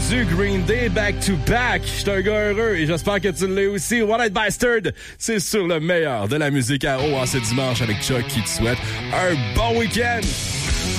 du Green Day back-to-back. Je suis un gars heureux et j'espère que tu l'es aussi. One Night Bastard, c'est sur le meilleur de la musique à eau en ce dimanche avec Chuck qui te souhaite un bon week-end.